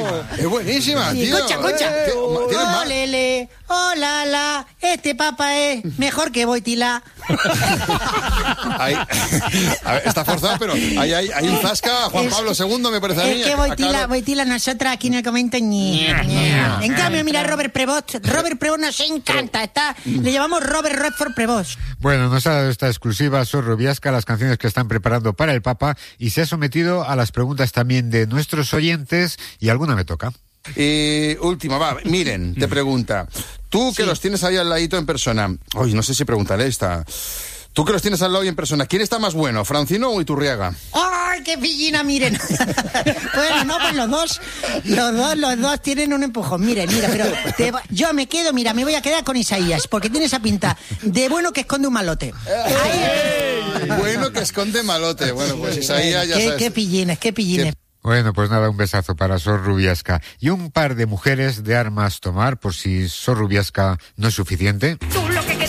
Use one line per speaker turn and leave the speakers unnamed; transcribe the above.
Es buenísima, tío.
Escucha. Oh, lele, oh, la, este papa es mejor que Boitila.
A ver, está forzado, pero hay un zasca a Juan Pablo II, me parece a mí.
Es que Boitila, nosotras aquí en el comento, En cambio, mira, Robert Prevost nos encanta. Le llamamos Robert Redford Prevost.
Bueno, nos ha dado esta exclusiva Sor Rubiasca, las canciones que están preparando para el Papa, y se ha sometido a las preguntas también de nuestros oyentes, y alguna me toca.
Y última, Miren, te pregunta. Tú que los tienes ahí al ladito en persona. Oye, no sé si preguntaré esta. Tú que los tienes al lado y en persona, ¿quién está más bueno, Francino o Iturriaga?
¡Ay, qué pillina, miren! Bueno, no, pues los dos tienen un empujón. Miren, pero yo me voy a quedar con Isaías, porque tiene esa pinta de bueno que esconde un malote.
Bueno que esconde malote. Bueno, pues Isaías ya sabes.
Qué pillines.
Bueno, pues nada, un besazo para Sor Rubiasca. Y un par de mujeres de armas tomar, por si Sor Rubiasca no es suficiente.